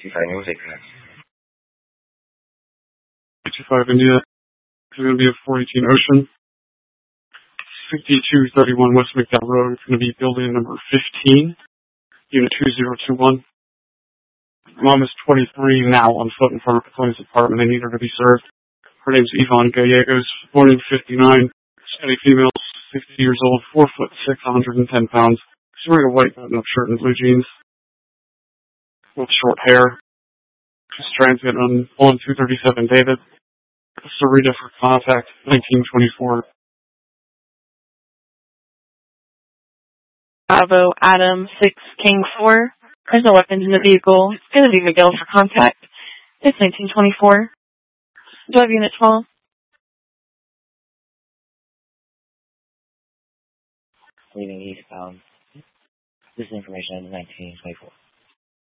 25 music. 25 India. It's going to be a 418 Ocean. 5231 West McDowell Road. It's going to be building number 15, unit 2021. Mom is 23 now on foot in front of the Plains apartment. They need her to be served. Her name's Yvonne Gallegos, born in 59, steady female, 60 years old, 4'6", 110 pounds. She's wearing a white button-up shirt and blue jeans with short hair. She's transient on 237 David. Sarita for contact, 1924. Bravo, Adam, 6, King 4. There's no weapons in the vehicle. It's going to be Miguel for contact. It's 1924. Do I have unit 12? Leaving eastbound. This is information on 1924.